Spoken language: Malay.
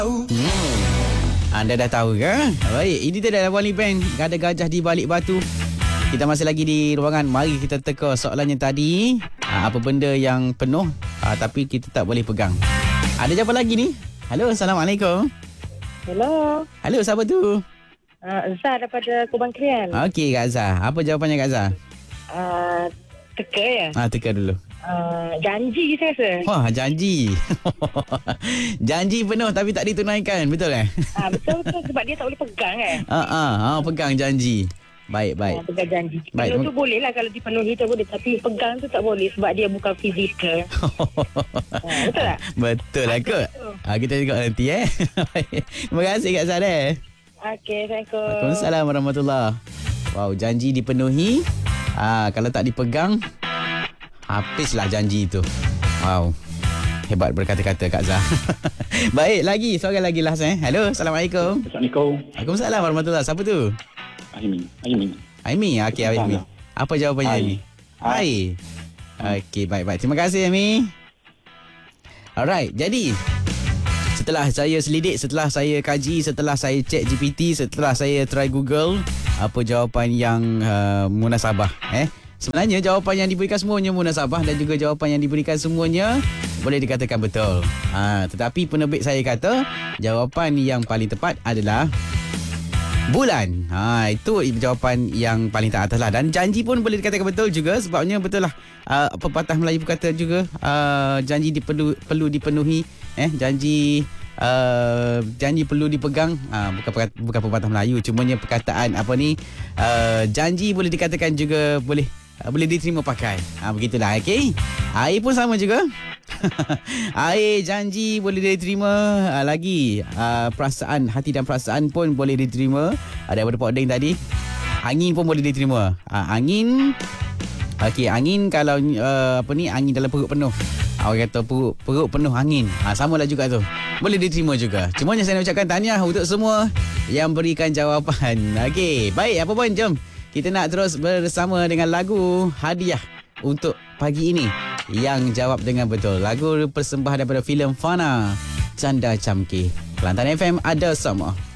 Anda dah tahu ke? Baik, ini dia adalah Wali Band. Ada gajah di balik batu. Kita masih lagi di ruangan. Mari kita teka soalannya tadi. Apa benda yang penuh tapi kita tak boleh pegang? Ada jawapan lagi ni. Halo, Assalamualaikum. Hello. Halo, siapa tu? Zah daripada Kubang Krian. Okey, Kak Zah. Apa jawapannya, Kak Zah? Teka ya? Teka dulu. Janji saya rasa. Wah, janji. Janji penuh tapi tak ditunaikan. Betul Betul sebab dia tak boleh pegang kan? Pegang janji. Baik. Pegang janji. Baik. Penuh tu boleh lah kalau dipenuhi tu boleh. Tapi pegang tu tak boleh sebab dia bukan fizikal. Betul tak? Betul lah kot. Kita tengok nanti Terima kasih Kak Zah. Okey, Assalamualaikum. Waalaikumsalam warahmatullahi. Wow, janji dipenuhi. Kalau tak dipegang, habislah janji itu. Wow. Hebat berkata-kata Kak Zah. Baik, lagi. Soalan lagi last Hello, Assalamualaikum. Assalamualaikum. Waalaikumsalam warahmatullahi. Siapa tu? Aimi. Okey, Aimi. Apa jawapannya Aimi? Hai. Okey, baik. Terima kasih Aimi. Alright, jadi setelah saya selidik, setelah saya kaji, setelah saya check GPT, setelah saya try Google, apa jawapan yang munasabah sebenarnya jawapan yang diberikan semuanya munasabah dan juga jawapan yang diberikan semuanya boleh dikatakan betul. Tetapi penerbit saya kata jawapan yang paling tepat adalah bulan. Itu jawapan yang paling teratas lah. Dan janji pun boleh dikatakan betul juga. Sebabnya betul lah pepatah Melayu berkata juga janji perlu dipenuhi. Janji perlu dipegang. Bukan pepatah Melayu. Cumanya perkataan janji boleh dikatakan juga boleh diterima pakai. Begitulah. Okay. Air pun sama juga. Air, janji boleh diterima. Lagi perasaan, hati dan perasaan pun boleh diterima. Daripada Pak Deng tadi. Angin pun boleh diterima. Angin. Okey, angin kalau angin dalam perut penuh. Orang kata perut penuh angin. Samalah juga tu. Boleh diterima juga. Cumanya saya nak ucapkan tahniah untuk semua yang berikan jawapan. Okey, baik, apa pun jom kita nak terus bersama dengan lagu hadiah untuk pagi ini yang jawab dengan betul. Lagu persembahan daripada filem Fana, Canda Camki. Kelantan FM ada sama.